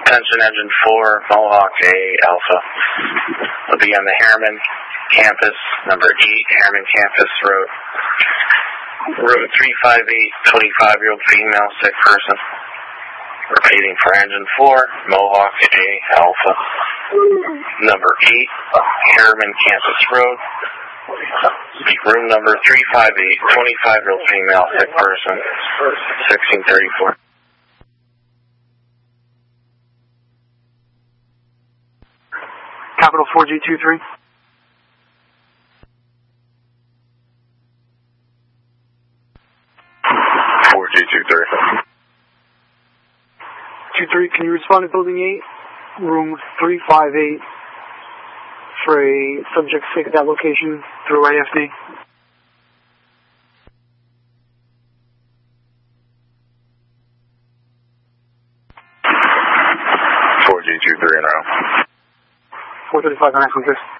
Attention Engine 4, Mohawk A Alpha. Will be on the Harriman campus, number 8, Harriman Campus Road. Room 358, 25-year-old female, sick person. Repeating for Engine 4, Mohawk A Alpha. Number 8, Harriman Campus Road. Room number 358, 25-year-old female, sick person, 1634. Capital 4G23. 23, can you respond to Building 8, Room 358, for a subject sick at that location through IFD? 4G23 in a row. 435 on X-16.